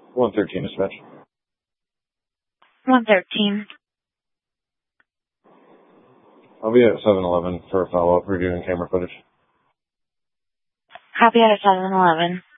113 dispatch. 113. I'll be at 7-Eleven for a follow-up reviewing camera footage. Copy at 7-Eleven.